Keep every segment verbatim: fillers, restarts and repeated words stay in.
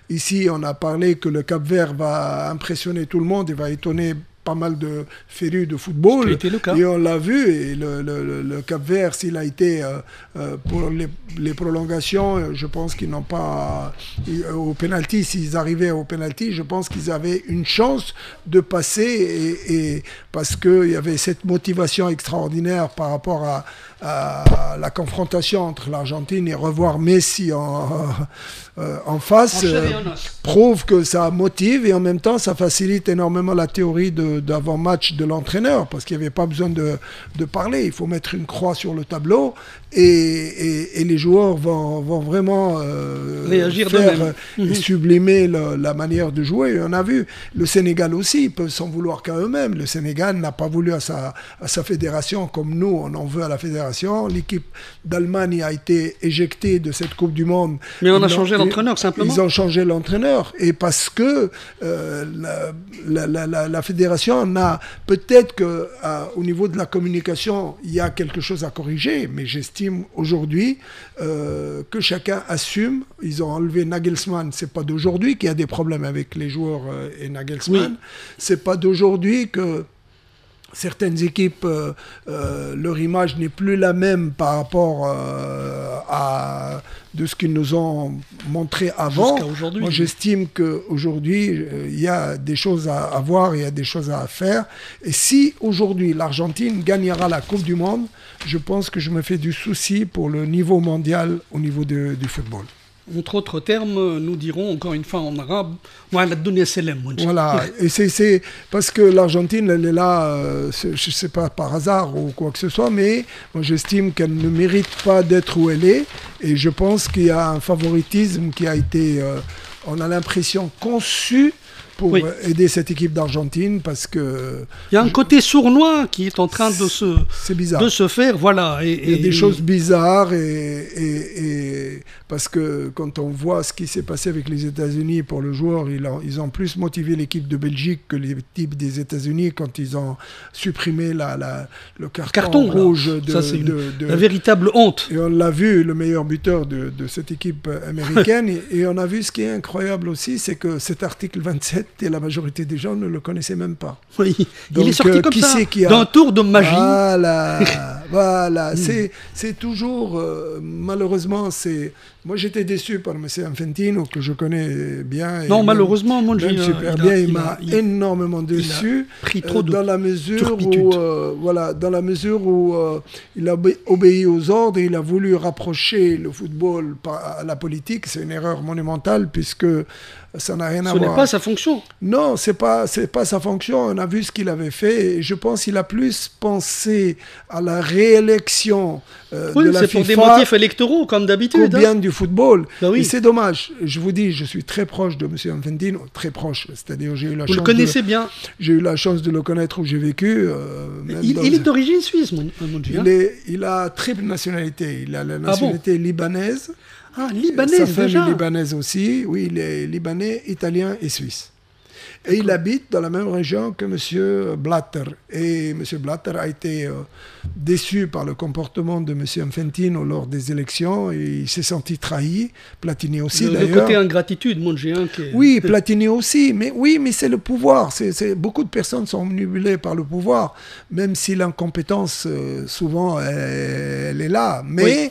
ici, on a parlé que le Cap-Vert va impressionner tout le monde et va étonner pas mal de férus de football. C'était le cas. Et on l'a vu, et le, le, le Cap-Vert, s'il a été euh, euh, pour les, les prolongations, je pense qu'ils n'ont pas... Au pénalty, s'ils arrivaient au pénalty, je pense qu'ils avaient une chance de passer, et, et parce qu'il y avait cette motivation extraordinaire par rapport à, à la confrontation entre l'Argentine, et revoir Messi en, euh, en face en euh, prouve que ça motive, et en même temps ça facilite énormément la théorie de, d'avant-match de l'entraîneur, parce qu'il n'y avait pas besoin de, de parler, il faut mettre une croix sur le tableau, et, et, et les joueurs vont, vont vraiment euh, réagir faire de euh, sublimer le, la manière de jouer. Et on a vu le Sénégal aussi, ils peuvent s'en vouloir qu'à eux-mêmes. Le Sénégal n'a pas voulu à sa, à sa fédération comme nous on en veut à la fédération. L'équipe d'Allemagne a été éjectée de cette Coupe du Monde. Mais on a ils changé ont, l'entraîneur simplement. Ils ont changé l'entraîneur, et parce que euh, la, la, la, la fédération a peut-être que euh, au niveau de la communication il y a quelque chose à corriger, mais j'estime aujourd'hui euh, que chacun assume. Ils ont enlevé Nagelsmann, c'est pas d'aujourd'hui qu'il y a des problèmes avec les joueurs euh, et Nagelsmann. Oui. C'est pas d'aujourd'hui que certaines équipes, euh, euh, leur image n'est plus la même par rapport euh, à de ce qu'ils nous ont montré avant. Moi, j'estime qu'aujourd'hui, euh, il y a des choses à, à voir, il y a des choses à faire. Et si aujourd'hui l'Argentine gagnera la Coupe du Monde, je pense que je me fais du souci pour le niveau mondial au niveau de, du football. Entre autres termes, nous dirons encore une fois en arabe, voilà, et c'est, c'est parce que l'Argentine, elle est là, euh, c'est, je ne sais pas par hasard ou quoi que ce soit, mais moi j'estime qu'elle ne mérite pas d'être où elle est, et je pense qu'il y a un favoritisme qui a été, euh, on a l'impression, conçu pour oui. aider cette équipe d'Argentine, parce que... Il y a un je... côté sournois qui est en train de se, c'est bizarre. de se faire, voilà. Et, Il y a et, des et... choses bizarres, et, et, et parce que quand on voit ce qui s'est passé avec les États-Unis pour le joueur, ils ont, ils ont plus motivé l'équipe de Belgique que l'équipe des États-Unis quand ils ont supprimé la, la, le carton, carton rouge. De, Ça, c'est de, de, la véritable honte. Et on l'a vu, le meilleur buteur de, de cette équipe américaine, et, et on a vu ce qui est incroyable aussi, c'est que cet article vingt-sept, et la majorité des gens ne le connaissaient même pas. Oui, donc, il est sorti euh, comme qui ça, qui a... d'un tour de magie. Voilà, voilà. Mm. C'est, c'est toujours, euh, malheureusement, c'est... Moi, j'étais déçu par M. Infantino, que je connais bien. Non, malheureusement, mon Dieu, super il bien, a, il, il m'a il énormément déçu. Il a pris trop de dans la mesure où, euh, voilà, dans la mesure où euh, il a obé- obéi aux ordres, et il a voulu rapprocher le football à la politique. C'est une erreur monumentale, puisque ça n'a rien Ce à voir. Ce n'est pas sa fonction. Non, c'est pas, c'est pas sa fonction. On a vu ce qu'il avait fait. Et je pense qu'il a plus pensé à la réélection euh, oui, de la c'est FIFA. C'est pour des motifs électoraux, comme d'habitude. Au bien hein. du football. Ben oui. Et c'est dommage. Je vous dis, je suis très proche de M. Infantino, très proche. C'est-à-dire, j'ai eu la vous chance. Vous le connaissez de, bien. J'ai eu la chance de le connaître où j'ai vécu. Euh, il, il est d'origine suisse, mon, mon Dieu. Il, est, il a triple nationalité. Il a la nationalité ah bon Ah, libanaise. libanaise, Sa femme déjà. est libanaise aussi. Oui, il est libanais, italien et suisse. Et il habite dans la même région que M. Blatter. Et M. Blatter a été euh, déçu par le comportement de M. Infantino lors des élections, et il s'est senti trahi. Platini aussi, le, d'ailleurs. Le côté ingratitude, mon géant. Qui est... Oui, Platini aussi. Mais oui, mais c'est le pouvoir. C'est, c'est, beaucoup de personnes sont omnibulées par le pouvoir, même si l'incompétence, euh, souvent, elle, elle est là. Mais oui.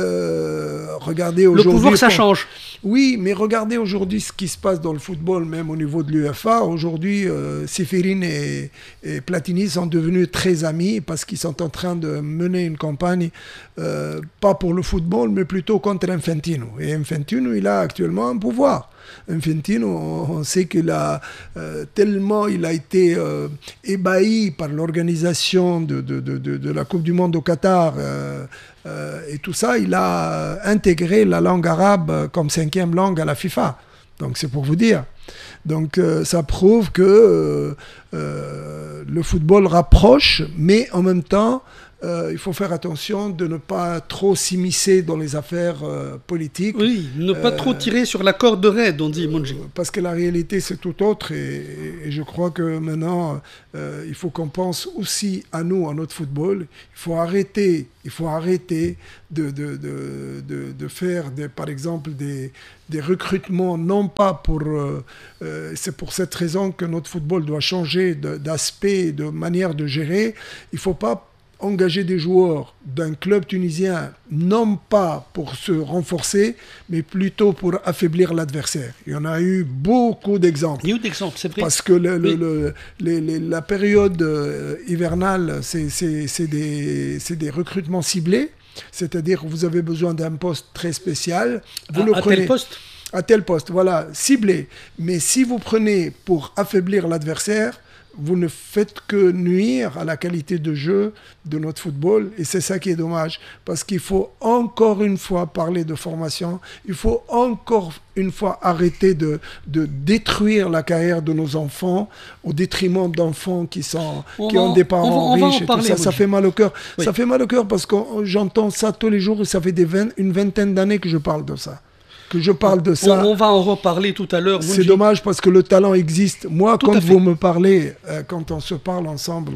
euh, regardez aujourd'hui... Le pouvoir, ça pour... change. Oui, mais regardez aujourd'hui ce qui se passe dans le football, même au niveau de l'U F A. Aujourd'hui, euh, Ceferin et, et Platini sont devenus très amis, parce qu'ils sont en train de mener une campagne, euh, pas pour le football, mais plutôt contre Infantino. Et Infantino, il a actuellement un pouvoir. Infantino, on sait qu'il a euh, tellement il a été euh, ébahi par l'organisation de, de, de, de, de la Coupe du Monde au Qatar, euh, euh, et tout ça, il a intégré la langue arabe comme cinquième langue à la FIFA. Donc c'est pour vous dire. Donc euh, ça prouve que euh, euh, le football rapproche, mais en même temps, euh, il faut faire attention de ne pas trop s'immiscer dans les affaires euh, politiques. Oui, ne pas euh, trop tirer sur la corde raide, on dit, Monji. Euh, parce que la réalité, c'est tout autre. Et, et je crois que maintenant, euh, il faut qu'on pense aussi à nous, à notre football. Il faut arrêter, il faut arrêter de, de, de, de, de faire, des, par exemple, des, des recrutements, non pas pour... Euh, euh, c'est pour cette raison que notre football doit changer de, d'aspect, de manière de gérer. Il ne faut pas engager des joueurs d'un club tunisien, non pas pour se renforcer, mais plutôt pour affaiblir l'adversaire. Il y en a eu beaucoup d'exemples. Il y a eu d'exemples, c'est vrai. Parce que le, le, oui. le, les, les, la période euh, hivernale, c'est, c'est, c'est, des, c'est des recrutements ciblés. C'est-à-dire que vous avez besoin d'un poste très spécial. Vous à, le à prenez, tel poste à tel poste, voilà, ciblé. Mais si vous prenez pour affaiblir l'adversaire, vous ne faites que nuire à la qualité de jeu de notre football. Et c'est ça qui est dommage. Parce qu'il faut encore une fois parler de formation. Il faut encore une fois arrêter de, de détruire la carrière de nos enfants au détriment d'enfants qui, sont, qui ont des parents on va, on riches. va en parler, et tout ça, ça fait mal au cœur. Oui. Ça fait mal au cœur parce que j'entends ça tous les jours et ça fait des vingt, une vingtaine d'années que je parle de ça. Que je parle de ça. On, on va en reparler tout à l'heure. C'est dommage parce que le talent existe. Moi, tout quand vous me parlez, euh, quand on se parle ensemble,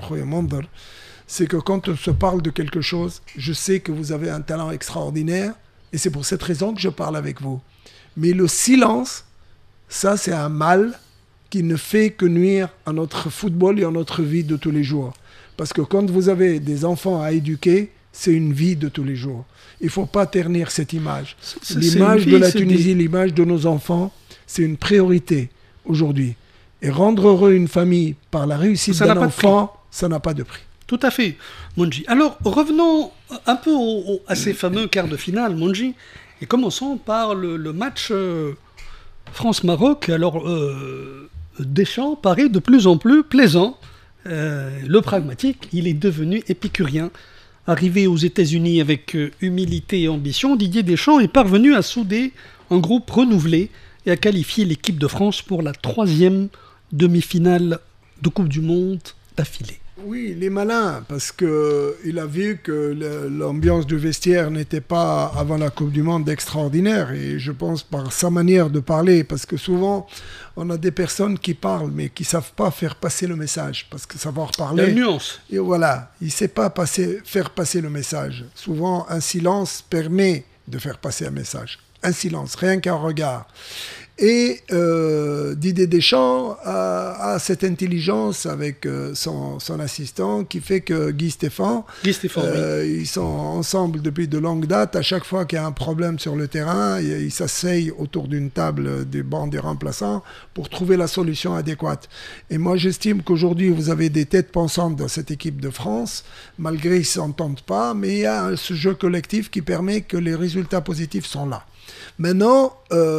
c'est que quand on se parle de quelque chose, je sais que vous avez un talent extraordinaire et c'est pour cette raison que je parle avec vous. Mais le silence, ça c'est un mal qui ne fait que nuire à notre football et à notre vie de tous les jours. Parce que quand vous avez des enfants à éduquer, c'est une vie de tous les jours. Il ne faut pas ternir cette image. C'est, l'image c'est vie, de la Tunisie, des... l'image de nos enfants, c'est une priorité aujourd'hui. Et rendre heureux une famille par la réussite ça d'un enfant, ça n'a pas de prix. Tout à fait, Monji. Alors, revenons un peu au, au, à ces fameux quarts de finale, Monji, et commençons par le, le match euh, France-Maroc. Alors, euh, Deschamps paraît de plus en plus plaisant. Euh, le pragmatique, il est devenu épicurien. Arrivé aux États-Unis avec euh, humilité et ambition, Didier Deschamps est parvenu à souder un groupe renouvelé et à qualifier l'équipe de France pour la troisième demi-finale de Coupe du Monde d'affilée. Oui, il est malin parce qu'il a vu que le, l'ambiance du vestiaire n'était pas, avant la Coupe du Monde, extraordinaire. Et je pense par sa manière de parler, parce que souvent, on a des personnes qui parlent, mais qui ne savent pas faire passer le message. Parce que savoir parler... Il y a une nuance. Et voilà, il ne sait pas passer, faire passer le message. Souvent, un silence permet de faire passer un message. Un silence, rien qu'un regard. Et euh, Didier Deschamps a, a cette intelligence avec euh, son, son assistant qui fait que Guy Stéphane, Guy Stéphane euh, oui. ils sont ensemble depuis de longues dates. À chaque fois qu'il y a un problème sur le terrain, ils, ils s'asseyent autour d'une table du banc des remplaçants pour trouver la solution adéquate. Et moi, j'estime qu'aujourd'hui, vous avez des têtes pensantes dans cette équipe de France, malgré qu'ils ne s'entendent pas, mais il y a ce jeu collectif qui permet que les résultats positifs sont là. Maintenant,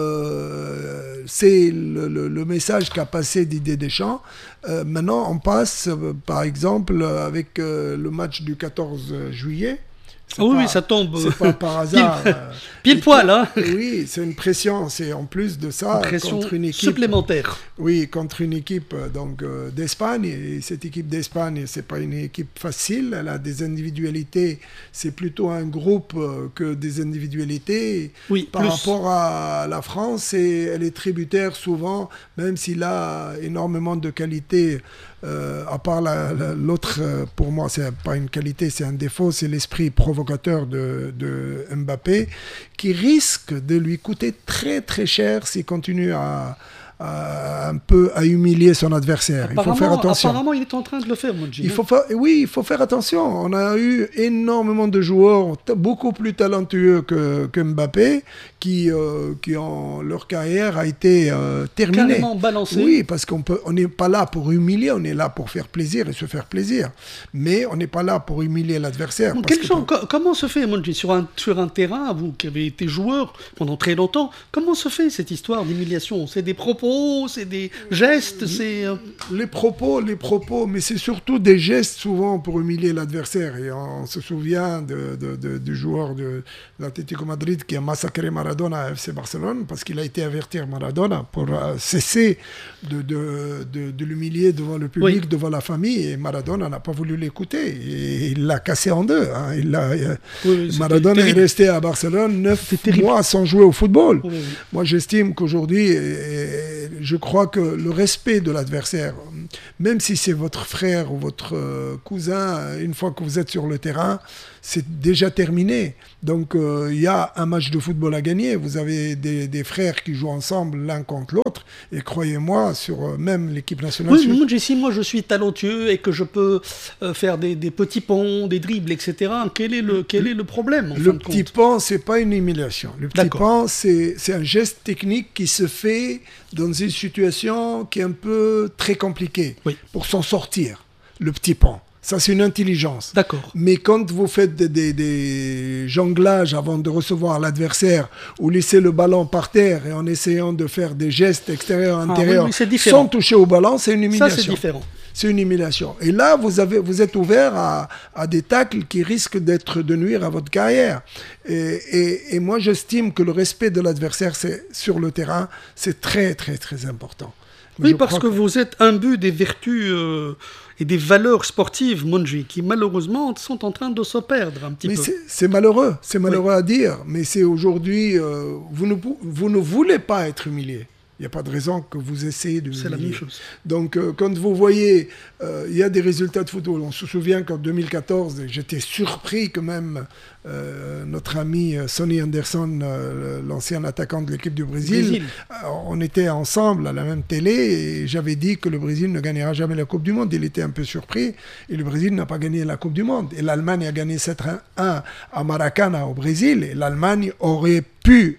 euh, c'est le, le, le message qu'a passé Didier Deschamps. Euh, maintenant, on passe, euh, par exemple, avec euh, le match du quatorze juillet. Ah oui, pas, ça tombe. C'est pas par hasard. Pile, euh, pile poil, hein. Oui, c'est une pression. C'est en plus de ça, une pression contre une équipe supplémentaire. Oui, contre une équipe donc euh, d'Espagne. Et cette équipe d'Espagne, c'est pas une équipe facile. Elle a des individualités. C'est plutôt un groupe euh, que des individualités. Oui, par plus. rapport à la France, et elle est tributaire souvent, même s'il a énormément de qualités. Euh, à part la, la, l'autre, euh, pour moi, c'est pas une qualité, c'est un défaut, c'est l'esprit provocateur de, de Mbappé, qui risque de lui coûter très très cher s'il continue à, à un peu à humilier son adversaire. Il faut faire attention. Apparemment, il est en train de le faire, Monji. Il faut fa- oui, il faut faire attention. On a eu énormément de joueurs t- beaucoup plus talentueux que, que Mbappé qui, euh, qui ont leur carrière a été euh, terminée. Carrément balancée. Oui, parce qu'on peut, on n'est pas là pour humilier, on est là pour faire plaisir et se faire plaisir. Mais on n'est pas là pour humilier l'adversaire. Quel genre, pour... Comment se fait, Monji, sur un, sur un terrain, vous qui avez été joueur pendant très longtemps, comment se fait cette histoire d'humiliation ? C'est des propos propos, c'est des gestes, c'est... euh, Les propos, les propos, mais c'est surtout des gestes souvent pour humilier l'adversaire. Et on se souvient de, de- de- du joueur de l'Atlético Madrid qui a massacré Maradona à F C Barcelone parce qu'il a été avertir Maradona pour euh, cesser de, de- de- de l'humilier devant le public, Oui. devant la famille. Et Maradona n'a pas voulu l'écouter. Et il l'a cassé en deux. hein. Il l'a, euh, Oui, oui, c'était Maradona est terrible. resté à Barcelone neuf C'était terrible. mois sans jouer au football. Oui, oui. Moi, j'estime qu'aujourd'hui, euh, je crois que le respect de l'adversaire, même si c'est votre frère ou votre euh, cousin, une fois que vous êtes sur le terrain, c'est déjà terminé. Donc, euh, il y a un match de football à gagner. Vous avez des, des frères qui jouent ensemble l'un contre l'autre. Et croyez-moi, sur euh, même l'équipe nationale... Oui, suisse- mais moi, si moi je suis talentueux et que je peux euh, faire des, des petits ponts, des dribbles, et cetera, quel est le, quel est le problème en Le fin de petit compte pan, c'est pas une humiliation. Le petit D'accord. pan, c'est c'est un geste technique qui se fait dans une situation qui est un peu très compliquée Oui. pour s'en sortir. Le petit pan, ça c'est une intelligence. D'accord. Mais quand vous faites des, des- des jonglages avant de recevoir l'adversaire ou laisser le ballon par terre et en essayant de faire des gestes extérieurs, Ah, intérieurs, oui, oui, c'est différent. sans toucher au ballon, c'est une Ça, humiliation. c'est différent. C'est une humiliation. Et là, vous, avez, vous êtes ouvert à, à des tacles qui risquent d'être de nuire à votre carrière. Et, et- et moi, j'estime que le respect de l'adversaire c'est, sur le terrain, c'est très, très, très important. Mais Oui, je parce crois que vous êtes imbu des vertus euh, et des valeurs sportives, Monji, qui malheureusement sont en train de se perdre un petit Mais peu. c'est, c'est malheureux, c'est malheureux à dire, mais c'est aujourd'hui, euh, vous, ne, pou- vous ne voulez pas être humilié. Il n'y a pas de raison que vous essayez de C'est la humilier. même chose. Donc, euh, quand vous voyez, euh, il y a des résultats de football. On se souvient qu'en deux mille quatorze, j'étais surpris que même euh, notre ami euh, Sonny Anderson, euh, l'ancien attaquant de l'équipe du Brésil, Brésil. euh, on était ensemble à la même télé et j'avais dit que le Brésil ne gagnera jamais la Coupe du Monde. Il était un peu surpris et le Brésil n'a pas gagné la Coupe du Monde. Et l'Allemagne a gagné sept un à Maracana au Brésil et l'Allemagne aurait pu,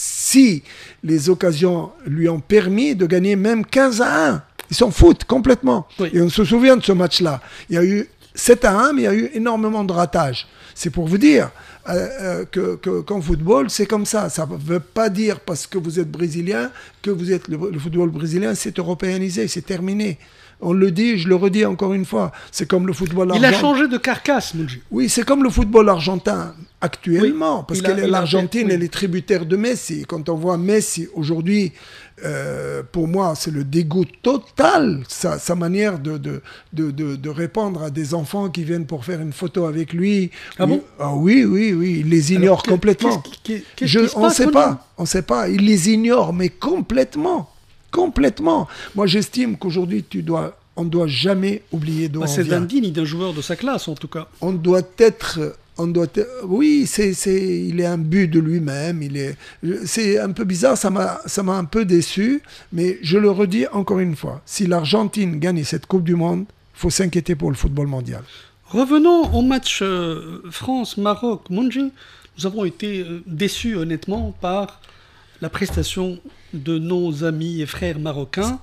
si les occasions lui ont permis, de gagner même quinze à un. Ils s'en foutent complètement. Oui. Et on se souvient de ce match-là. Il y a eu sept à un, mais il y a eu énormément de ratages. C'est pour vous dire euh, euh, que, que, qu'en football, c'est comme ça. Ça ne veut pas dire parce que vous êtes brésilien que vous êtes le, le football brésilien, c'est européanisé, c'est terminé. On le dit, je le redis encore une fois. C'est comme le football Il a argentin. changé de carcasse, Monji. Oui, c'est comme le football argentin actuellement, Oui, parce il que a- il a l'Argentine, fait- oui. elle est tributaire de Messi. Quand on voit Messi aujourd'hui, euh, pour moi, c'est le dégoût total, sa, sa manière de, de, de, de, de répondre à des enfants qui viennent pour faire une photo avec lui. Ah oui, bon ah oui, oui, oui, il les ignore Alors, que- complètement. qu'est-ce qui- qu'est-ce Je- qui se on ne passe, sait Monji pas, on ne sait pas. Il les ignore, mais complètement, complètement. Moi, j'estime qu'aujourd'hui, tu dois... On ne doit jamais oublier d'où Bah, on C'est vient. indigne d'un joueur de sa classe, en tout cas. On doit être, on doit, être- oui, c'est, c'est, il est imbu de lui-même. Il est, c'est un peu bizarre, ça m'a, ça m'a un peu déçu, mais je le redis encore une fois. Si l'Argentine gagne cette Coupe du Monde, il faut s'inquiéter pour le football mondial. Revenons au match euh, France-Maroc. Monji, nous avons été euh, déçus, honnêtement, par la prestation de nos amis et frères marocains.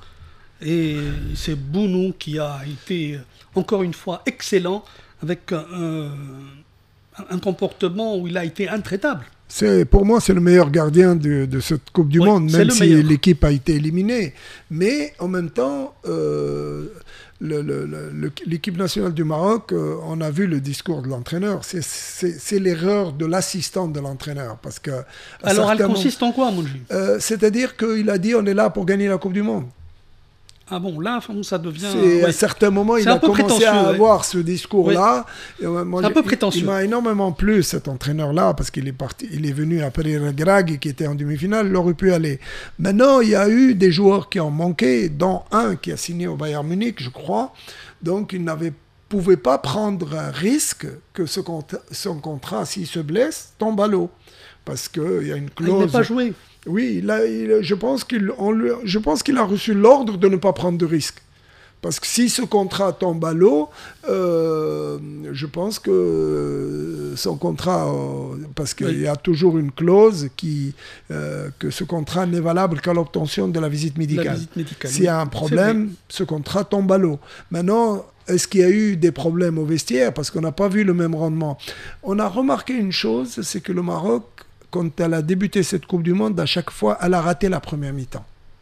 Et c'est Bounou qui a été, encore une fois, excellent, avec un, un comportement où il a été intraitable. C'est, pour moi, c'est le meilleur gardien de, de cette Coupe du Oui, Monde, c'est même le si meilleur. l'équipe a été éliminée. Mais en même temps, euh, le- le- le- le- l'équipe nationale du Maroc, euh, on a vu le discours de l'entraîneur. C'est, c'est- c'est l'erreur de l'assistant de l'entraîneur. Parce que, à Alors, elle certains consiste en quoi, Monji moments- euh, c'est-à-dire qu'il a dit on est là pour gagner la Coupe du Monde. Ah bon, là, ça devient... C'est, à ouais. certains moments, il C'est un a peu commencé prétentieux, à ouais. avoir ce discours-là. Et, euh, moi, C'est un j'ai- peu il- prétentieux. Il m'a énormément plu, cet entraîneur-là, parce qu'il est parti, il est venu après Grag, qui était en demi-finale, il aurait pu aller. Maintenant, il y a eu des joueurs qui ont manqué, dont un qui a signé au Bayern Munich, je crois. Donc, il n'avait pouvait pas prendre un risque que ce cont- son contrat, s'il se blesse, tombe à l'eau. Parce qu'il y a une Ah, il n'a clause... pas joué. Oui, il a- il- je pense qu'il on lui- je pense qu'il a reçu l'ordre de ne pas prendre de risque. Parce que si ce contrat tombe à l'eau, euh, je pense que euh, son contrat, euh, parce qu'il Oui. y a toujours une clause qui, euh, que ce contrat n'est valable qu'à l'obtention de la visite médicale. La visite médicale. S'il y a un C'est problème, ce contrat tombe à l'eau. Maintenant, est-ce qu'il y a eu des problèmes au vestiaire? Parce qu'on n'a pas vu le même rendement. On a remarqué une chose, c'est que le Maroc, quand elle a débuté cette Coupe du Monde, à chaque fois, elle a raté la première mi-temps.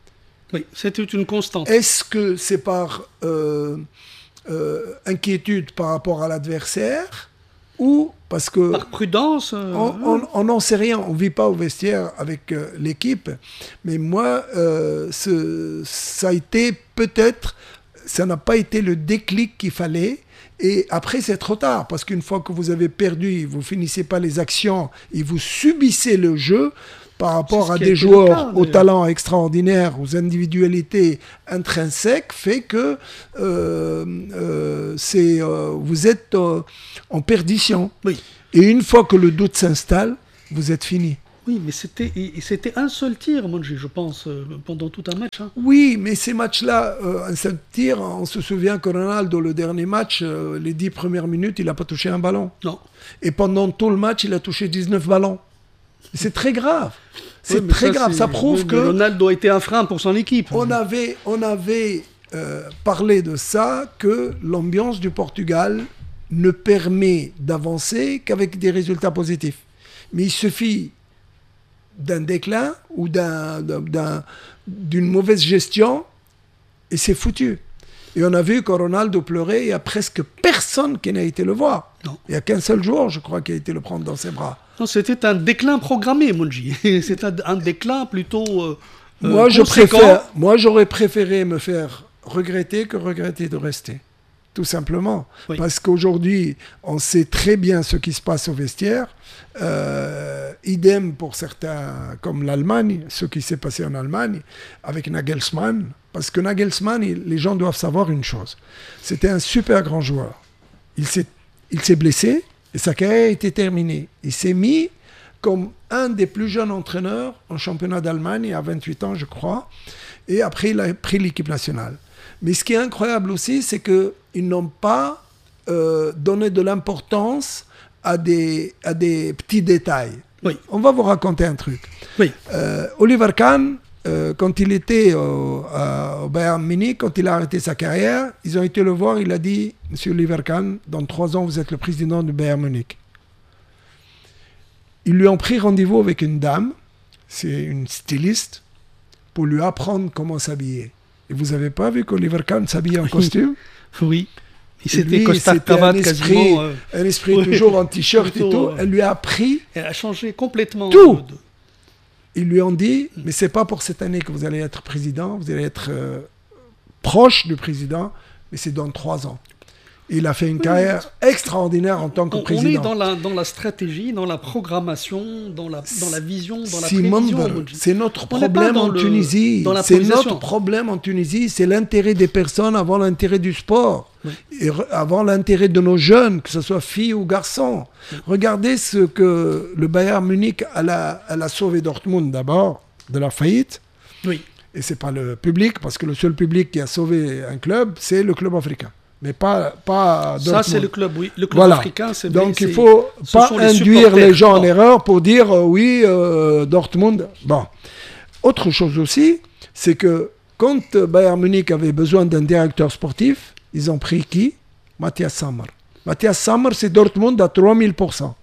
Oui, c'était une constante. Est-ce que c'est par euh, euh, inquiétude par rapport à l'adversaire ou parce que... Par prudence euh, On n'en sait rien, on ne vit pas au vestiaire avec euh, l'équipe. Mais moi, euh, ce, ça a été peut-être, ça n'a pas été le déclic qu'il fallait. Et après, c'est trop tard, parce qu'une fois que vous avez perdu, vous finissez pas les actions et vous subissez le jeu par rapport à des joueurs cas, au talent extraordinaire, aux individualités intrinsèques, fait que euh, euh, c'est, euh, vous êtes euh, en perdition. Oui. Et une fois que le doute s'installe, vous êtes fini. Oui, mais c'était, c'était un seul tir, Monji, je pense, euh, pendant tout un match. Hein. Oui, mais ces matchs-là, euh, un seul tir, on se souvient que Ronaldo, le dernier match, euh, les dix premières minutes, il n'a pas touché un ballon. Non. Et pendant tout le match, il a touché dix-neuf ballons. C'est très grave. C'est oui, très ça, grave. C'est... Ça prouve oui, que... Ronaldo a été un frein pour son équipe. On avait, on avait euh, parlé de ça, que l'ambiance du Portugal ne permet d'avancer qu'avec des résultats positifs. Mais il suffit d'un déclin ou d'un, d'un, d'une mauvaise gestion et c'est foutu. Et on a vu que Ronaldo pleurait, il n'y a presque personne qui n'a été le voir. Non. Il n'y a qu'un seul joueur, je crois, qui a été le prendre dans ses bras. Non, c'était un déclin programmé, Monji. C'est un, un déclin plutôt euh, moi, euh, je préfère, moi, j'aurais préféré me faire regretter que regretter de rester. Tout simplement. Oui. Parce qu'aujourd'hui, on sait très bien ce qui se passe au vestiaire. Euh, idem pour certains, comme l'Allemagne, ce qui s'est passé en Allemagne, avec Nagelsmann. Parce que Nagelsmann, il, les gens doivent savoir une chose. C'était un super grand joueur. Il s'est, il s'est blessé et sa carrière était terminée. Il s'est mis comme un des plus jeunes entraîneurs en championnat d'Allemagne, à vingt-huit ans, je crois. Et après, il a pris l'équipe nationale. Mais ce qui est incroyable aussi, c'est qu'ils n'ont pas euh, donné de l'importance à des, à des petits détails. Oui. On va vous raconter un truc. Oui. Euh, Oliver Kahn, euh, quand il était au, à, au Bayern Munich, quand il a arrêté sa carrière, ils ont été le voir, il a dit, Monsieur Oliver Kahn, dans trois ans, vous êtes le président du Bayern Munich. Ils lui ont pris rendez-vous avec une dame, c'est une styliste, pour lui apprendre comment s'habiller. Et vous n'avez pas vu qu'Oliver Kahn s'habillait en costume? Oui. Il s'était costard cravate quasiment. Euh... Un esprit oui. toujours en t-shirt plutôt, et tout. Euh... Elle lui a appris. Elle a changé complètement. Tout. De... Ils lui ont dit, mais c'est pas pour cette année que vous allez être président, vous allez être euh, proche du président, mais c'est dans trois ans. Il a fait une oui, carrière extraordinaire en tant que on, président. On est dans la, dans la stratégie, dans la programmation, dans la, dans la vision, dans la Simon prévision. C'est notre problème en le, Tunisie. C'est notre problème en Tunisie. C'est l'intérêt des personnes avant l'intérêt du sport. Oui. Et re, avant l'intérêt de nos jeunes, que ce soit filles ou garçons. Oui. Regardez ce que le Bayern Munich elle a, elle a sauvé Dortmund d'abord de la faillite. Oui. Et c'est pas le public, parce que le seul public qui a sauvé un club, c'est le club africain. Mais pas, pas ça, c'est le club, oui. Le club voilà. africain, c'est donc c'est, il ne faut pas les induire les gens en erreur pour dire euh, oui, euh, Dortmund. Bon. Autre chose aussi, c'est que quand Bayern Munich avait besoin d'un directeur sportif, ils ont pris qui? Matthias Sammer. Matthias Sammer, c'est Dortmund à trois mille pour cent.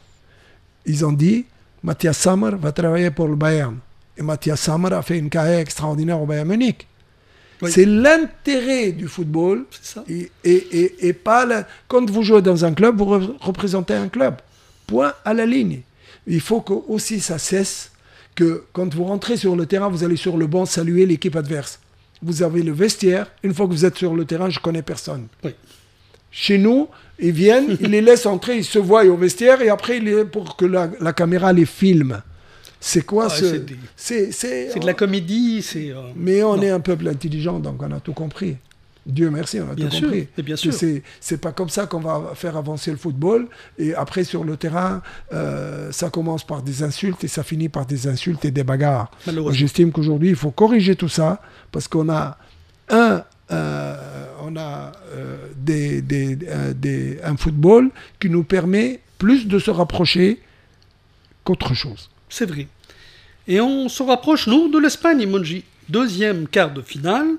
Ils ont dit, Matthias Sammer va travailler pour le Bayern. Et Matthias Sammer a fait une carrière extraordinaire au Bayern Munich. Oui. C'est l'intérêt du football ça. Et, et, et, et pas la... Quand vous jouez dans un club, vous re- représentez un club. Point à la ligne. Il faut que aussi ça cesse que quand vous rentrez sur le terrain, vous allez sur le banc saluer l'équipe adverse. Vous avez le vestiaire. Une fois que vous êtes sur le terrain, je ne connais personne. Oui. Chez nous, ils viennent, ils les laissent entrer, ils se voient au vestiaire et après, il est pour que la, la caméra les filme. C'est quoi ouais, ce... C'est, des... c'est, c'est, c'est de la comédie. C'est, euh... Mais on non. est un peuple intelligent, donc on a tout compris. Dieu merci, on a bien tout sûr, compris. Et bien sûr. C'est, c'est pas comme ça qu'on va faire avancer le football. Et après, sur le terrain, euh, ça commence par des insultes et ça finit par des insultes et des bagarres. J'estime qu'aujourd'hui, il faut corriger tout ça parce qu'on a un... Euh, on a euh, des, des, euh, des, un football qui nous permet plus de se rapprocher qu'autre chose. C'est vrai. Et on se rapproche, nous, de l'Espagne, Monji. Deuxième quart de finale.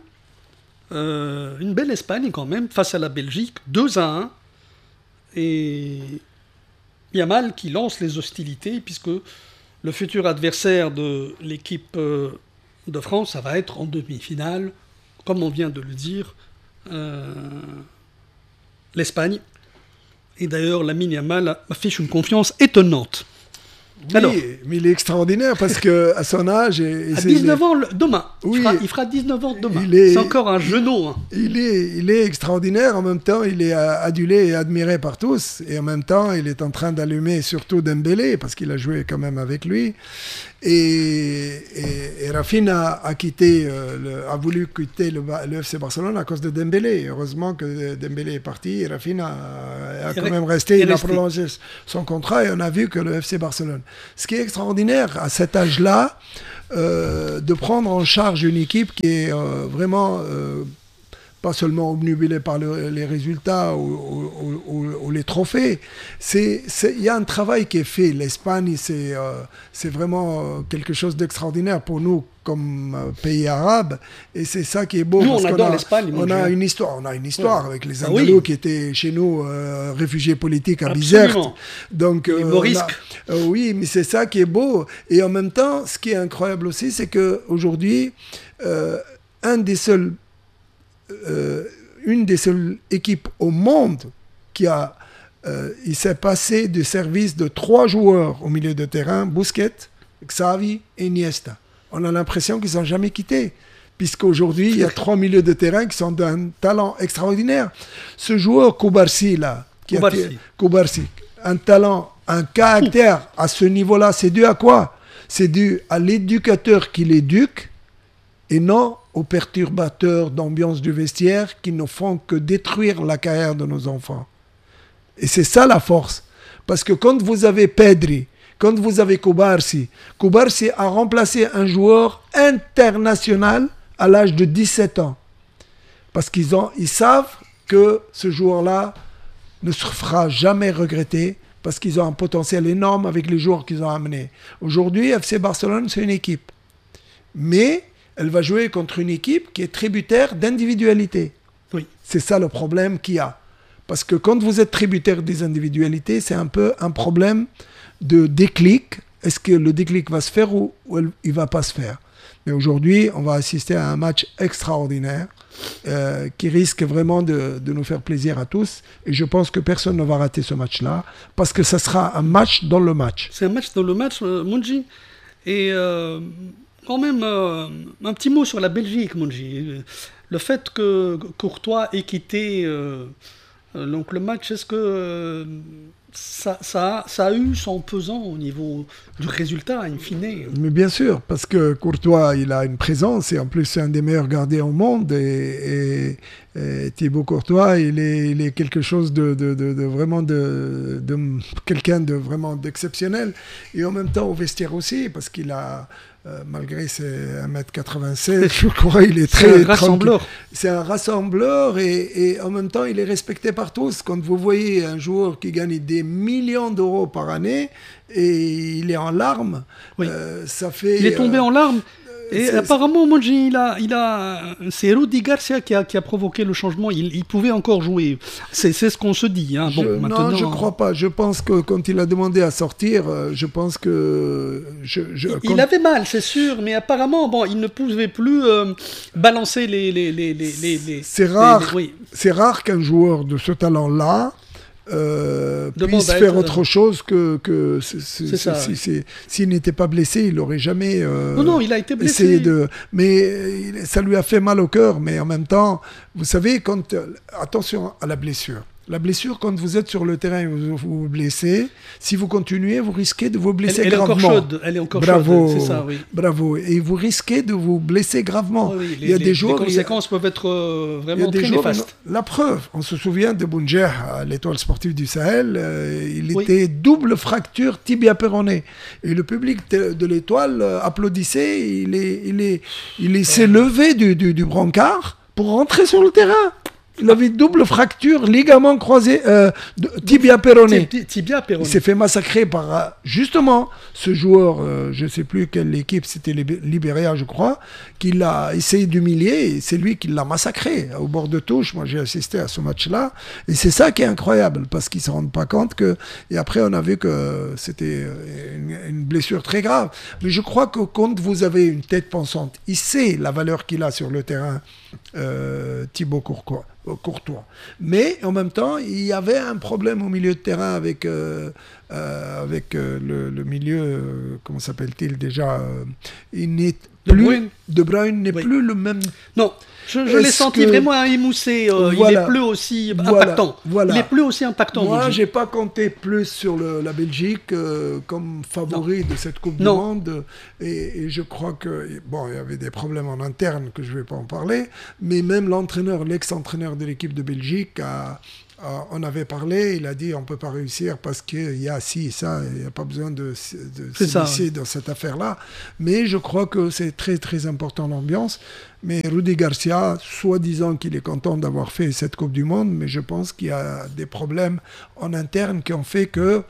Euh, une belle Espagne, quand même, face à la Belgique. deux à un. Et Yamal qui lance les hostilités, puisque le futur adversaire de l'équipe euh, de France, ça va être en demi-finale, comme on vient de le dire, euh, l'Espagne. Et d'ailleurs, Lamine Yamal affiche une confiance étonnante. Oui, alors, mais il est extraordinaire parce qu'à son âge... Et, et à dix-neuf les... ans, demain. Oui, il, fera, il fera dix-neuf ans demain. Est, c'est encore un genou. Hein. Il, est, il est extraordinaire. En même temps, il est adulé et admiré par tous. Et en même temps, il est en train d'allumer surtout Dembélé parce qu'il a joué quand même avec lui. Et, et, et Rafinha a, quitté, euh, le, a voulu quitter le, le F C Barcelone à cause de Dembélé. Heureusement que Dembélé est parti et Rafinha a, a quand même resté. Il a prolongé son contrat et on a vu que le F C Barcelone. Ce qui est extraordinaire à cet âge-là, euh, de prendre en charge une équipe qui est euh, vraiment... Euh, pas seulement obnubilé par le, les résultats ou, ou, ou, ou les trophées. Il y a un travail qui est fait. L'Espagne, c'est euh, vraiment quelque chose d'extraordinaire pour nous comme euh, pays arabe. Et c'est ça qui est beau. Nous, on adore l'Espagne. On a une histoire, on a une histoire ouais. avec les Andalous ah, oui. qui étaient chez nous euh, réfugiés politiques à Bizerte. Donc, euh, beau risque. A, euh, oui, mais c'est ça qui est beau. Et en même temps, ce qui est incroyable aussi, c'est qu'aujourd'hui, euh, un des seuls Euh, une des seules équipes au monde qui a, euh, il s'est passé du service de trois joueurs au milieu de terrain, Busquets, Xavi et Iniesta. On a l'impression qu'ils n'ont jamais quitté, puisqu'aujourd'hui, il y a trois milieux de terrain qui sont d'un talent extraordinaire. Ce joueur Koubarsi, là, qui Koubarsi. A, Koubarsi, un talent, un caractère à ce niveau-là, c'est dû à quoi? C'est dû à l'éducateur qui l'éduque, et non aux perturbateurs d'ambiance du vestiaire qui ne font que détruire la carrière de nos enfants. Et c'est ça la force. Parce que quand vous avez Pedri, quand vous avez Koubarsi, Koubarsi a remplacé un joueur international à l'âge de dix-sept ans. Parce qu'ils ont, ils savent que ce joueur-là ne se fera jamais regretter parce qu'ils ont un potentiel énorme avec les joueurs qu'ils ont amenés. Aujourd'hui, F C Barcelone, c'est une équipe. Mais elle va jouer contre une équipe qui est tributaire d'individualité. Oui. C'est ça le problème qu'il y a. Parce que quand vous êtes tributaire des individualités, c'est un peu un problème de déclic. Est-ce que le déclic va se faire ou, ou il ne va pas se faire? Mais aujourd'hui, on va assister à un match extraordinaire euh, qui risque vraiment de, de nous faire plaisir à tous. Et je pense que personne ne va rater ce match-là parce que ça sera un match dans le match. C'est un match dans le match, euh, Mounji. Et... Euh... Quand même, euh, un petit mot sur la Belgique, Mounji. Le fait que Courtois ait quitté euh, donc le match, est-ce que euh, ça, ça, ça a eu son pesant au niveau du résultat, in fine? Mais bien sûr, parce que Courtois, il a une présence, et en plus, c'est un des meilleurs gardiens au monde, et, et, et Thibaut Courtois, il est, il est quelque chose de, de, de, de vraiment de, de quelqu'un de vraiment d'exceptionnel, et en même temps au vestiaire aussi, parce qu'il a... Euh, malgré ses un mètre quatre-vingt-seize, je crois il est très... C'est un rassembleur. C'est un rassembleur et, et en même temps, il est respecté par tous. Quand vous voyez un joueur qui gagne des millions d'euros par année et il est en larmes, oui. euh, ça fait... Il est tombé euh, en larmes. Et apparemment, Mounji, il a, il a, c'est Rudi Garcia qui a, qui a provoqué le changement. Il, il pouvait encore jouer. C'est, c'est ce qu'on se dit. Hein. Bon, je, maintenant... Non, je ne crois pas. Je pense que quand il a demandé à sortir, je pense que... Je, je, il, quand... il avait mal, c'est sûr, mais apparemment, bon, il ne pouvait plus euh, balancer les... les, les, les, les c'est rare, les, les, oui. c'est rare qu'un joueur de ce talent-là Euh, puisse bon, faire euh, autre chose que, que c'est, c'est, c'est ça, c'est, oui. c'est, s'il n'était pas blessé, il n'aurait jamais euh, non, non, il a été blessé. essayé de... Mais ça lui a fait mal au cœur, mais en même temps, vous savez, quand... attention à la blessure. La blessure, quand vous êtes sur le terrain et vous vous, vous blessez, si vous continuez, vous risquez de vous blesser elle, elle gravement. Est encore chaude. Elle est encore bravo, chaude, c'est ça, oui. Bravo. Et vous risquez de vous blesser gravement. Oui, oui, les, il y a les, des joueurs, les conséquences a, peuvent être euh, vraiment très joueurs, néfastes. La preuve, on se souvient de Bounjer à l'Étoile sportive du Sahel. Euh, il oui. était double fracture tibia-péroné. Et le public de, de l'Étoile euh, applaudissait. Il, est, il, est, il est, s'est levé du, du, du brancard pour rentrer sur le terrain. Il avait double fracture, ligament croisé, euh, tibia péroné. Tibia péroné. Il s'est fait massacrer par, justement, ce joueur, euh, je ne sais plus quelle équipe, c'était Libéria, je crois, qui l'a essayé d'humilier, et c'est lui qui l'a massacré au bord de touche. Moi, j'ai assisté à ce match-là, et c'est ça qui est incroyable, parce qu'ils ne se rendent pas compte que... Et après, on a vu que c'était une, une blessure très grave. Mais je crois que quand vous avez une tête pensante, il sait la valeur qu'il a sur le terrain, euh, Thibaut Courtois. Courtois. Mais en même temps, il y avait un problème au milieu de terrain avec, euh, euh, avec euh, le, le milieu, euh, comment s'appelle-t-il déjà euh, il n'est De plus, Bruyne. De Bruyne n'est oui. plus le même. Non, je, je l'ai senti que... vraiment émoussé. Euh, voilà. Il n'est plus aussi impactant. Voilà. Voilà. Il est plus aussi impactant. Moi, j'ai pas compté plus sur le, la Belgique euh, comme favori non. de cette Coupe non. du Monde. Et, et je crois que bon, il y avait des problèmes en interne que je vais pas en parler, mais même l'entraîneur, l'ex-entraîneur de l'équipe de Belgique a on avait parlé, il a dit on ne peut pas réussir parce qu'il y a ci et ça, il n'y a pas besoin de, de s'initier ouais. dans cette affaire-là. Mais je crois que c'est très très important l'ambiance. Mais Rudy Garcia, soi-disant qu'il est content d'avoir fait cette Coupe du Monde, mais je pense qu'il y a des problèmes en interne qui ont fait que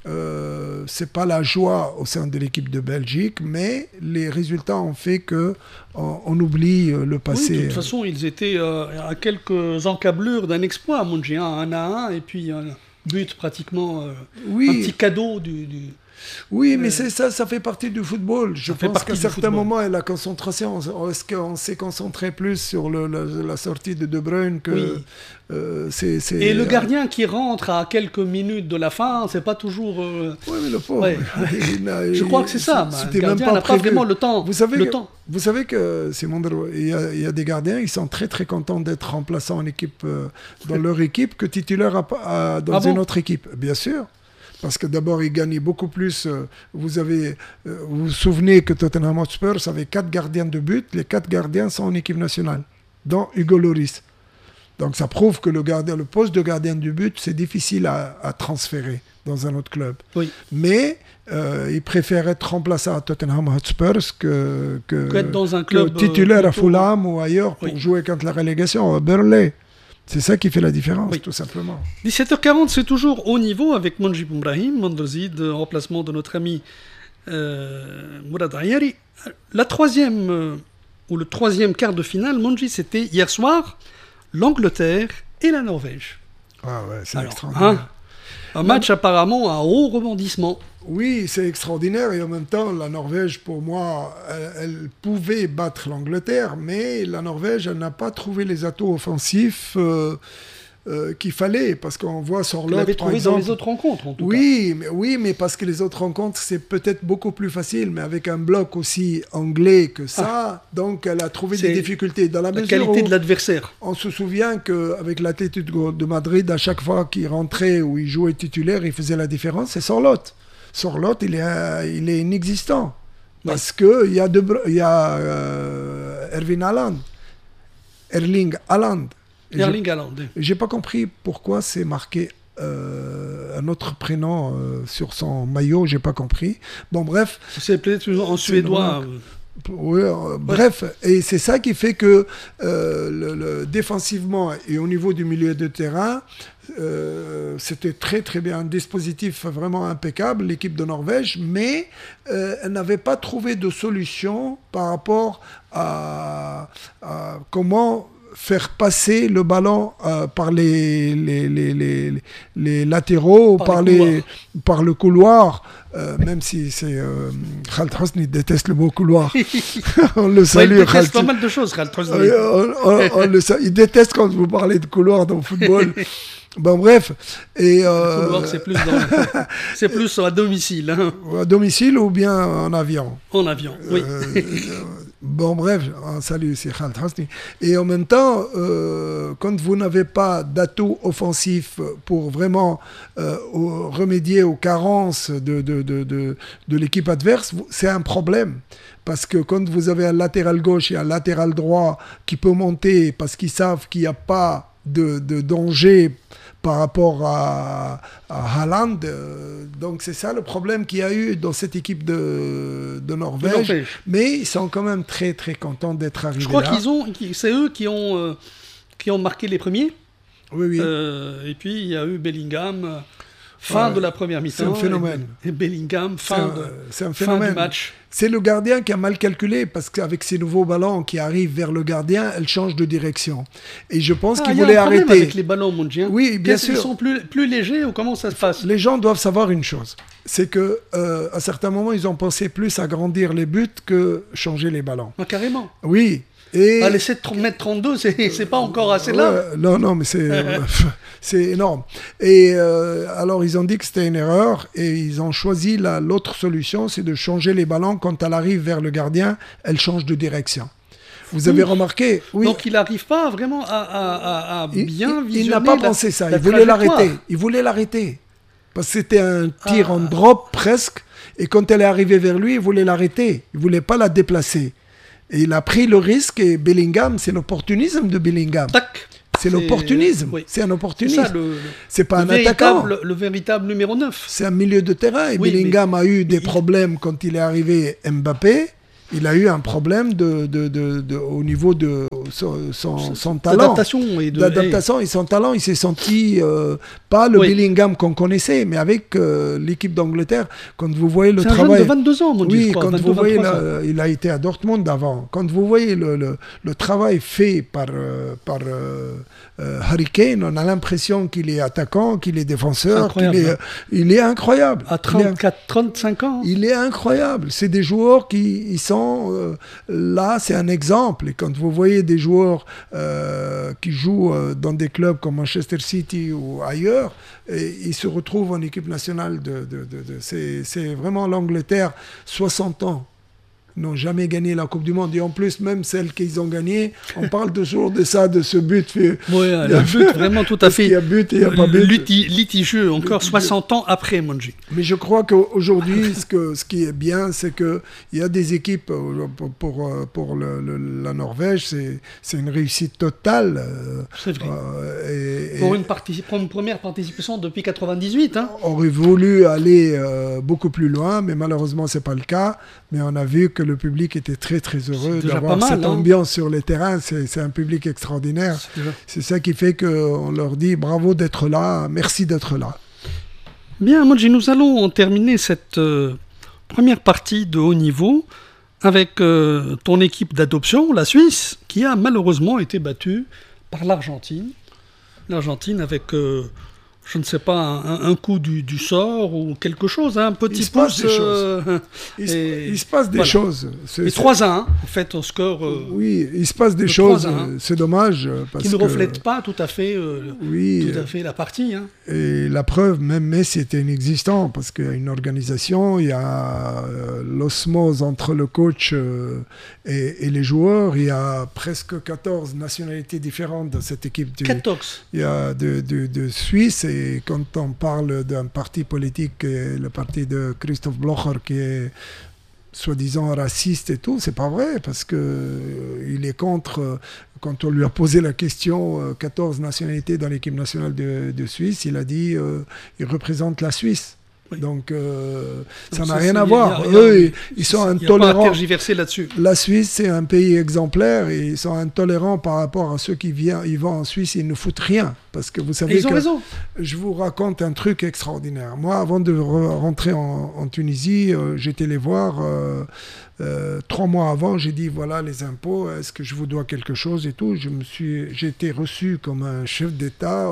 Euh, c'est pas la joie au sein de l'équipe de Belgique, mais les résultats ont fait que on, on oublie le passé. Oui, de toute façon, ils étaient euh, à quelques encablures d'un exploit, Monji, un à un, et puis un but pratiquement, euh, oui. un petit cadeau du... du... Oui, mais c'est ça, ça fait partie du football. Je ça pense qu'à certains moments, la concentration, est-ce qu'on s'est concentré plus sur le, la, la sortie de De Bruyne que... Oui. Euh, c'est, c'est, et le gardien qui rentre à quelques minutes de la fin, c'est pas toujours... Euh... Oui, mais le pauvre... Ouais. il a, je il, crois que c'est ça. Le gardien n'a pas vraiment le temps. Vous savez, le que, temps. Vous savez que Simon, il y, a, il y a des gardiens, ils sont très très contents d'être remplaçants en équipe, euh, dans leur équipe que titulaires à, à, dans ah une bon autre équipe. Bien sûr. Parce que d'abord, ils gagnaient beaucoup plus. Euh, vous, avez, euh, vous vous souvenez que Tottenham Hotspur avait quatre gardiens de but. Les quatre gardiens sont en équipe nationale, dont Hugo Lloris. Donc ça prouve que le, gardien, le poste de gardien de but, c'est difficile à, à transférer dans un autre club. Oui. Mais euh, ils préfèrent être remplaçants à Tottenham Hotspur que, que, que, être dans un club, que titulaire euh, à Fulham ou ailleurs pour oui. jouer contre la relégation à Burnley. C'est ça qui fait la différence, oui. tout simplement. dix-sept heures quarante, c'est toujours haut niveau avec Monji Boumbrahim, Mandrzid, en remplacement de notre ami euh, Mourad Ayari. La troisième, euh, ou le troisième quart de finale, Monji, c'était hier soir, l'Angleterre et la Norvège. Ah ouais, c'est Alors, extraordinaire. Hein, un match apparemment à haut rebondissement. Oui, c'est extraordinaire et en même temps, la Norvège, pour moi, elle, elle pouvait battre l'Angleterre, mais la Norvège, elle n'a pas trouvé les atouts offensifs euh, euh, qu'il fallait, parce qu'on voit Sorloth, par exemple... trouvé dans les autres rencontres, en tout oui, cas. Mais, oui, mais parce que les autres rencontres, c'est peut-être beaucoup plus facile, mais avec un bloc aussi anglais que ça, ah. donc elle a trouvé c'est des difficultés. Dans la, la qualité de l'adversaire. On se souvient qu'avec l'Atlético de Madrid, à chaque fois qu'il rentrait ou il jouait titulaire, il faisait la différence, c'est Sorloth. Sorloth, il est, il est inexistant. Oui. Parce qu'il y a, de, y a euh, Erwin Haaland, Erling Haaland. Erling Haaland. J'ai pas compris pourquoi c'est marqué euh, un autre prénom euh, sur son maillot, j'ai pas compris. Bon, bref. C'est peut-être en suédois. Oui, euh, ouais. Bref, et c'est ça qui fait que euh, le, le, défensivement et au niveau du milieu de terrain, euh, c'était très très bien, un dispositif vraiment impeccable, l'équipe de Norvège, mais euh, elle n'avait pas trouvé de solution par rapport à, à comment faire passer le ballon euh, par les, les, les, les, les latéraux, par, par, les, par le couloir, euh, même si c'est euh, Khaled Hosni déteste le mot couloir. On le salue. Ouais, il déteste pas mal de choses, Khaled Hosni. on, on, on le il déteste quand vous parlez de couloir dans le football. Bon, bref. Et, euh, le couloir, c'est plus, dans... c'est plus à domicile. Hein. À domicile ou bien en avion. En avion, oui. Euh, bon, bref, un salut, c'est Khaled Hosni. Et en même temps, euh, quand vous n'avez pas d'atout offensif pour vraiment euh, au, remédier aux carences de, de, de, de, de l'équipe adverse, c'est un problème. Parce que quand vous avez un latéral gauche et un latéral droit qui peut monter parce qu'ils savent qu'il n'y a pas de, de danger par rapport à, à Haaland. Euh, donc c'est ça le problème qu'il y a eu dans cette équipe de, de Norvège. Norvège. Mais ils sont quand même très très contents d'être arrivés là. Je crois là. qu'ils ont, c'est eux qui ont, euh, qui ont marqué les premiers. Oui, oui. Euh, et puis il y a eu Bellingham, fin ouais, de la première mi-temps. C'est un phénomène. Et, et Bellingham, fin, un, de, c'est un phénomène. fin du match. C'est le gardien qui a mal calculé parce qu'avec ces nouveaux ballons qui arrivent vers le gardien, elle change de direction. Et je pense ah, qu'il voulait arrêter. Il y a un problème avec les ballons, mon Dieu. Oui, bien sûr. Ils sont plus, plus légers ou comment ça se passe? Les gens doivent savoir une chose, c'est que euh, à certains moments, ils ont pensé plus à grandir les buts que changer les ballons. Ah, carrément. Oui. Et... Ah, les sept mètres trente-deux, c'est, c'est pas encore assez là. Ouais, non, non, mais c'est, euh, c'est énorme. Et euh, alors, ils ont dit que c'était une erreur et ils ont choisi la, l'autre solution, c'est de changer les ballons. Quand elle arrive vers le gardien, elle change de direction. Vous avez Ouh. remarqué oui. Donc, il n'arrive pas vraiment à, à, à, à bien il, visionner. Il n'a pas la, pensé ça. La il voulait l'arrêter. Il voulait l'arrêter. Parce que c'était un tir ah. en drop presque. Et quand elle est arrivée vers lui, il voulait l'arrêter. Il ne voulait pas la déplacer. Et il a pris le risque, et Bellingham, c'est l'opportunisme de Bellingham. Tac. C'est, c'est l'opportunisme, oui. c'est un opportuniste. C'est, ça, le, c'est pas le un attaquant. Le, le véritable numéro neuf. C'est un milieu de terrain. Et oui, Bellingham a eu des il... problèmes quand il est arrivé Mbappé. Il a eu un problème de, de, de, de, au niveau de son, son, son talent. D'adaptation. Et de... D'adaptation et son talent. Il s'est senti, euh, pas le oui. Bellingham qu'on connaissait, mais avec euh, l'équipe d'Angleterre. Quand vous voyez le c'est travail... C'est un jeune de vingt-deux ans, mon Dieu, Oui, je crois, quand vingt-deux, vous voyez, la, il a été à Dortmund avant. Quand vous voyez le, le, le travail fait par, euh, par euh, euh, Harry Kane, on a l'impression qu'il est attaquant, qu'il est défenseur, qu'il est, hein. il est incroyable. À trente-quatre, trente-cinq ans. Il est incroyable. C'est des joueurs qui ils sont... Euh, là, c'est un exemple. Et quand vous voyez des joueurs euh, qui jouent euh, dans des clubs comme Manchester City ou ailleurs, et ils se retrouvent en équipe nationale. De, de, de, de, c'est, c'est vraiment l'Angleterre, soixante ans. N'ont jamais gagné la Coupe du Monde. Et en plus, même celles qu'ils ont gagnées, on parle toujours de ça, de ce but. Oui, le but vraiment tout à fait. Il y a but et il n'y a pas but. Liti- litigieux, encore soixante ans après, Monji. Mais je crois qu'aujourd'hui, ce, que, ce qui est bien, c'est qu'il y a des équipes, pour, pour, pour le, le, la Norvège, c'est, c'est une réussite totale. C'est vrai. Euh, et, pour, une particip- pour une première participation depuis quatre-vingt-dix-huit. Hein. On aurait voulu aller euh, beaucoup plus loin, mais malheureusement, ce n'est pas le cas. Mais on a vu que le public était très très heureux d'avoir mal, cette hein. ambiance sur les terrains. C'est, c'est un public extraordinaire. C'est, c'est ça qui fait qu'on leur dit bravo d'être là, merci d'être là. Bien, Monji, nous allons terminer cette euh, première partie de haut niveau avec euh, ton équipe d'adoption, la Suisse, qui a malheureusement été battue par l'Argentine. L'Argentine avec... Euh, je ne sais pas, un, un coup du, du sort ou quelque chose, hein, un petit il pouce. Euh, il, et, il se passe des voilà. choses. C'est, et trois à un, en fait, au score. Euh, oui, il se passe des choses, c'est dommage. Parce qui ne que, reflètent pas tout à fait, euh, oui, tout à fait la partie. Hein. Et la preuve, même Messi était inexistant, parce qu'il y a une organisation, il y a euh, l'osmose entre le coach euh, et, et les joueurs, il y a presque quatorze nationalités différentes dans cette équipe. Du, quatorze Il y a de, de, de Suisse, et Et quand on parle d'un parti politique, le parti de Christoph Blocher, qui est soi-disant raciste et tout, c'est pas vrai, parce que euh, il est contre. Quand on lui a posé la question, euh, quatorze nationalités dans l'équipe nationale de, de Suisse, il a dit euh, il représente la Suisse. Oui. Donc, euh, Donc ça n'a rien à voir. A, Eux, ils, ils sont intolérants. Là-dessus. La Suisse, c'est un pays exemplaire et ils sont intolérants par rapport à ceux qui viennent, ils vont en Suisse, ils ne foutent rien. Parce que vous savez et ils que ont raison. Je vous raconte un truc extraordinaire. Moi, avant de re- rentrer en, en Tunisie, euh, j'étais les voir euh, euh, trois mois avant. J'ai dit voilà les impôts. Est-ce que je vous dois quelque chose et tout. Je me suis, j'ai été reçu comme un chef d'État.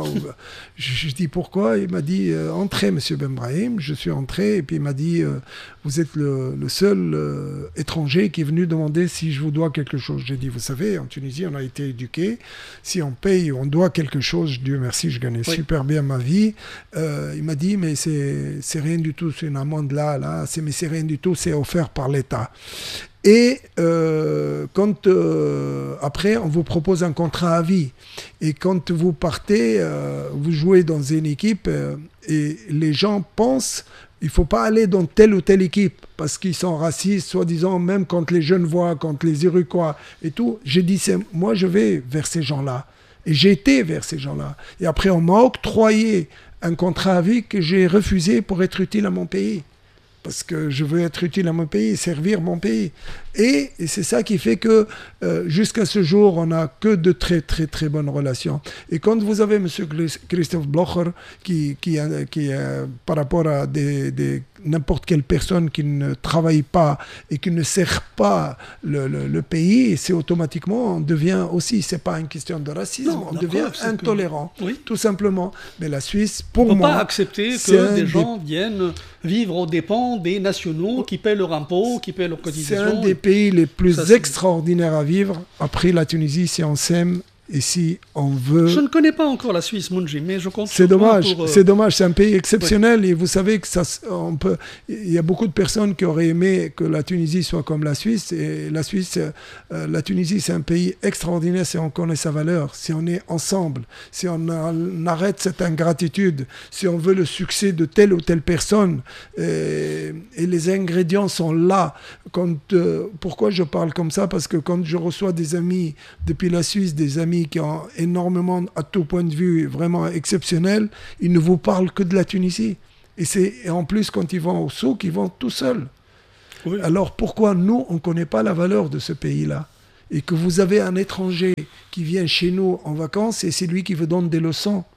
je, je dis pourquoi. Il m'a dit euh, entrez, Monsieur Ben Brahim. Je suis entré et puis il m'a dit euh, vous êtes le, le seul euh, étranger qui est venu demander si je vous dois quelque chose. J'ai dit vous savez, en Tunisie, on a été éduqués. Si on paye, on doit quelque chose. Dieu merci, je gagnais oui. super bien ma vie. Euh, il m'a dit, mais c'est, c'est rien du tout, c'est une amende là, là, c'est, mais c'est rien du tout, c'est offert par l'État. Et euh, quand, euh, après, on vous propose un contrat à vie. Et quand vous partez, euh, vous jouez dans une équipe euh, et les gens pensent il ne faut pas aller dans telle ou telle équipe parce qu'ils sont racistes, soi-disant, même quand les Genevois, quand les Iroquois et tout. J'ai dit, c'est, moi, je vais vers ces gens-là. Et j'ai été vers ces gens-là. Et après, on m'a octroyé un contrat à vie que j'ai refusé pour être utile à mon pays. Parce que je veux être utile à mon pays, servir mon pays. Et, et c'est ça qui fait que euh, jusqu'à ce jour, on n'a que de très très très bonnes relations. Et quand vous avez M. Christoph Blocher, qui, qui, qui euh, par rapport à des, des, n'importe quelle personne qui ne travaille pas et qui ne sert pas le, le, le pays, c'est automatiquement, on devient aussi, c'est pas une question de racisme, non, on devient preuve, intolérant, que... oui. tout simplement. Mais la Suisse, pour on ne moi... peut pas accepter que des gens des... viennent vivre aux dépens des nationaux qui paient leur impôt, qui paient leurs cotisations. C'est un des pays les plus ça, extraordinaires à vivre. Après la Tunisie, si on s'aime et si on veut... Je ne connais pas encore la Suisse, Mounji, mais je compte C'est dommage, pour, euh... c'est dommage, c'est un pays exceptionnel oui. Et vous savez que ça, on peut... il y a beaucoup de personnes qui auraient aimé que la Tunisie soit comme la Suisse. Et la Suisse, euh, la Tunisie, c'est un pays extraordinaire si on connaît sa valeur, si on est ensemble, si on, a, on arrête cette ingratitude, si on veut le succès de telle ou telle personne. Et, et les ingrédients sont là. Quand, euh, pourquoi je parle comme ça? Parce que quand je reçois des amis depuis la Suisse, des amis qui ont énormément, à tout point de vue, vraiment exceptionnels, ils ne vous parlent que de la Tunisie. Et, c'est, et en plus, quand ils vont au souk, ils vont tout seuls. Oui. Alors pourquoi nous, on ne connaît pas la valeur de ce pays-là? Et que vous avez un étranger qui vient chez nous en vacances et c'est lui qui vous donne des leçons.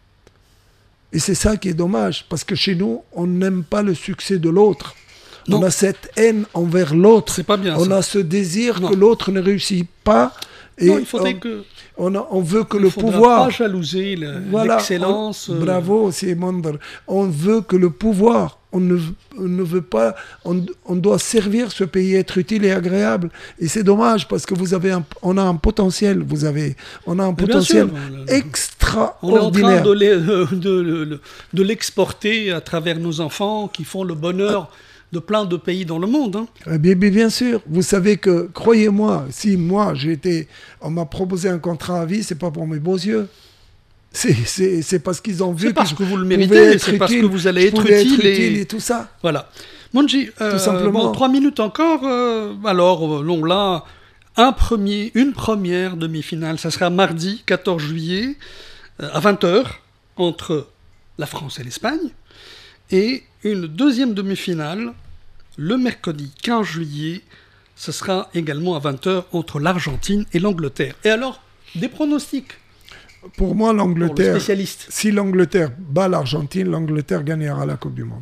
Et c'est ça qui est dommage, parce que chez nous, on n'aime pas le succès de l'autre. Non. On a cette haine envers l'autre. C'est pas bien, on ça. a ce désir non. que l'autre ne réussit pas. Et non, il faudrait on, que... On, a, on veut que il le pouvoir... pas jalouser le, voilà, l'excellence. On, euh... Bravo, c'est Mondar. On veut que le pouvoir, on ne, on ne veut pas... On, on doit servir ce pays, être utile et agréable. Et c'est dommage parce que vous avez un, on a un potentiel, vous avez... On a un potentiel sûr, extraordinaire. On est en train de, les, de, de, de l'exporter à travers nos enfants qui font le bonheur... Ah. de plein de pays dans le monde. Hein. Bien, bien, bien sûr. Vous savez que, croyez-moi, si moi, j'ai été, on m'a proposé un contrat à vie, c'est pas pour mes beaux yeux. C'est, c'est, c'est parce qu'ils ont vu c'est parce que, que vous le méritez, c'est utile, parce que vous allez être utile, être utile et... et tout ça. Voilà. Mounji, euh, tout simplement. Bon, trois minutes encore. Euh, alors, non, là, un premier, une première demi-finale, ça sera mardi quatorze juillet euh, à vingt heures entre la France et l'Espagne. Et une deuxième demi-finale, le mercredi quinze juillet, ce sera également à vingt heures entre l'Argentine et l'Angleterre. Et alors, des pronostics? Pour moi, l'Angleterre, pour le si l'Angleterre bat l'Argentine, l'Angleterre gagnera la Coupe du Monde.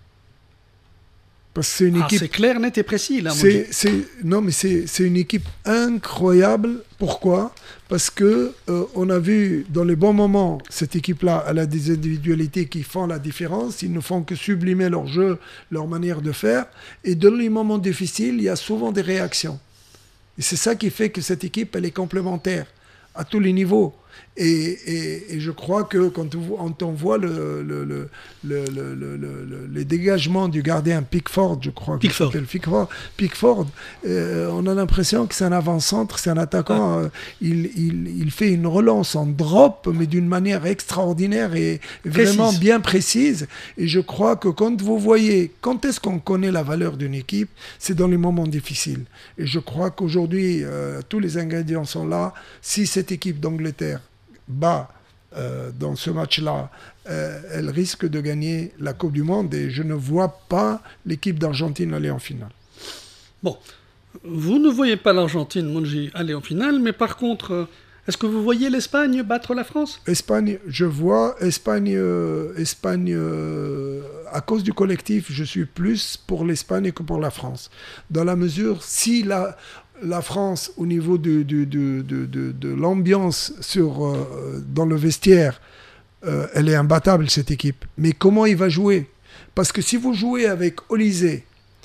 Parce que c'est une ah, équipe... c'est clair, net et précis, là. C'est, c'est, non, mais c'est, c'est une équipe incroyable. Pourquoi? Parce que euh, on a vu dans les bons moments, cette équipe-là, elle a des individualités qui font la différence. Ils ne font que sublimer leur jeu, leur manière de faire. Et dans les moments difficiles, il y a souvent des réactions. Et c'est ça qui fait que cette équipe, elle est complémentaire à tous les niveaux. Et, et, et je crois que quand on voit le, le, le, le, le, le, le, les dégagements du gardien Pickford, je crois Pickford. qu'il s'appelle Pickford, Pickford euh, on a l'impression que c'est un avant-centre, c'est un attaquant. Ah. Euh, il, il, il fait une relance en drop, mais d'une manière extraordinaire et vraiment précise. bien précise. Et je crois que quand vous voyez, quand est-ce qu'on connaît la valeur d'une équipe, c'est dans les moments difficiles. Et je crois qu'aujourd'hui, euh, tous les ingrédients sont là. Si cette équipe d'Angleterre bat euh, dans ce match-là, euh, elle risque de gagner la Coupe du Monde et je ne vois pas l'équipe d'Argentine aller en finale. Bon, vous ne voyez pas l'Argentine, Mounji, aller en finale, mais par contre, est-ce que vous voyez l'Espagne battre la France? Espagne, je vois Espagne, euh, Espagne euh, à cause du collectif, je suis plus pour l'Espagne que pour la France. Dans la mesure, si la... La France, au niveau de, de, de, de, de, de l'ambiance sur, euh, dans le vestiaire, euh, elle est imbattable, cette équipe. Mais comment il va jouer? Parce que si vous jouez avec Olysée,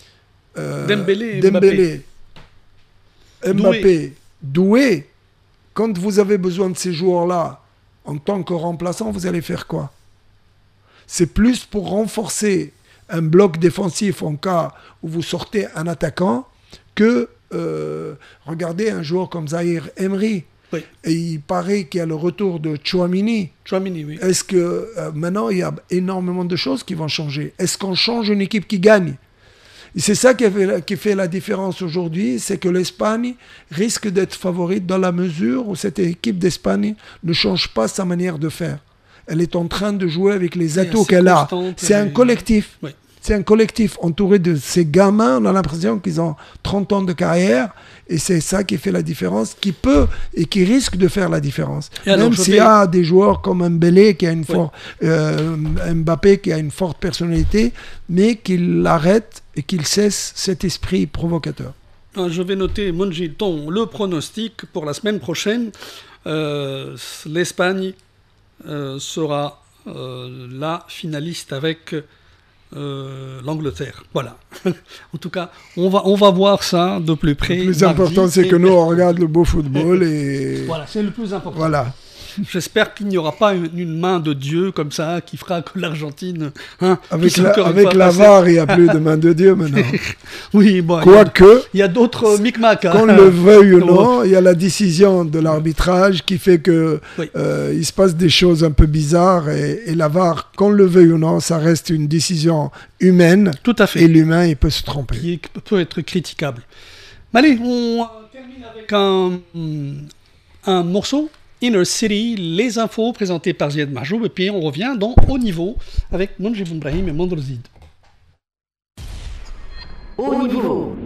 euh, Dembélé, Dembélé Mbappé, Mbappé Doué. Doué, quand vous avez besoin de ces joueurs-là, en tant que remplaçant, vous allez faire quoi? C'est plus pour renforcer un bloc défensif en cas où vous sortez un attaquant que Euh, regardez un joueur comme Zahir Emery. Oui. Et il paraît qu'il y a le retour de Tchouaméni. Tchouaméni, oui. Est-ce que euh, maintenant il y a énormément de choses qui vont changer? Est-ce qu'on change une équipe qui gagne? Et c'est ça qui fait, qui fait la différence aujourd'hui, c'est que l'Espagne risque d'être favorite dans la mesure où cette équipe d'Espagne ne change pas sa manière de faire. Elle est en train de jouer avec les atouts qu'elle a. C'est un collectif. Oui. c'est un collectif entouré de ces gamins. On a l'impression qu'ils ont trente ans de carrière. Et c'est ça qui fait la différence, qui peut et qui risque de faire la différence. Et Même s'il vais... y a des joueurs comme Mbélé, qui a une oui. forte, euh, Mbappé qui a une forte personnalité, mais qu'il arrête et qu'il cesse cet esprit provocateur. Je vais noter, Monji, ton le pronostic pour la semaine prochaine. Euh, L'Espagne euh, sera euh, la finaliste avec euh, l'Angleterre. Voilà. En tout cas, on va, on va voir ça de plus près. Le plus important, c'est que nous, on regarde le beau football. Et... Voilà, c'est le plus important. Voilà. J'espère qu'il n'y aura pas une, une main de Dieu comme ça qui fera que l'Argentine... Hein, avec la, avec la V A R, il n'y a plus de main de Dieu maintenant. Oui, bon, Quoique... Il y a, a d'autres micmacs. Hein. Qu'on le veuille ou non, il y a la décision de l'arbitrage qui fait qu'il oui. euh, se passe des choses un peu bizarres. Et, et la V A R, qu'on le veuille ou non, ça reste une décision humaine. Tout à fait. Et l'humain, il peut se tromper. Qui peut être critiquable. Mais allez, on termine avec un, un morceau. Inner City, les infos présentées par Ziad Mahjoub, et puis on revient dans Haut Niveau avec Monji Brahim et Mondrozid. Haut Niveau.